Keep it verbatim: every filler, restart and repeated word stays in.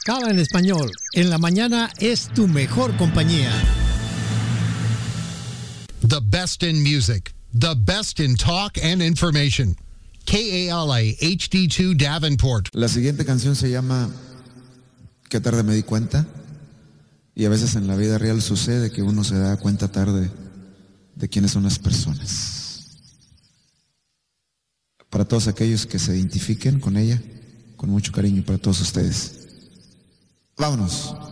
Cala en Español. En la mañana es tu mejor compañía. The best in music. The best in talk and information. K A L A H D two Davenport. La siguiente canción se llama Qué tarde me di cuenta. Y a veces en la vida real sucede que uno se da cuenta tarde de quiénes son las personas. Para todos aquellos que se identifiquen con ella, con mucho cariño para todos ustedes. Vámonos.